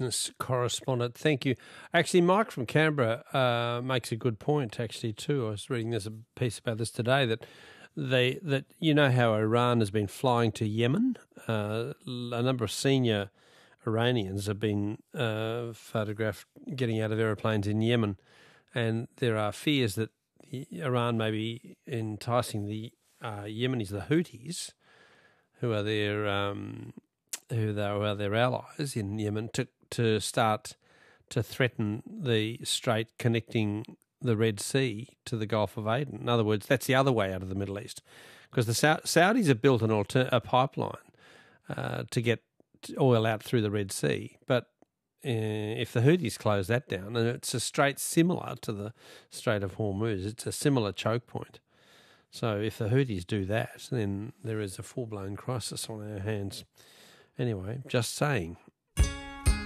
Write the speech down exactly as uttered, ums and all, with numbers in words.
business correspondent. Thank you. Actually, Mike from Canberra uh, makes a good point, actually, too. I was reading this a piece about this today, that they that you know how Iran has been flying to Yemen? Uh, a number of senior Iranians have been uh, photographed getting out of aeroplanes in Yemen, and there are fears that Iran may be enticing the uh, Yemenis, the Houthis, who are their um, who they are their allies in Yemen, to to start to threaten the strait connecting the Red Sea to the Gulf of Aden. In other words, that's the other way out of the Middle East, because the Sa- Saudis have built an alter- a pipeline uh, to get oil out through the Red Sea, but uh, if the Houthis close that down, and it's a strait similar to the Strait of Hormuz, it's a similar choke point. So if the Houthis do that, then there is a full-blown crisis on our hands. Anyway, just saying.